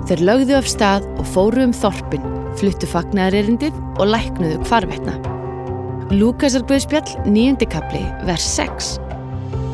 Þeir lögðu af stað og fóru þorpin, fluttu fagnaðarerindið og læknuðu hvarvetna. Lúkasarguðspjall 9. kafli, vers 6.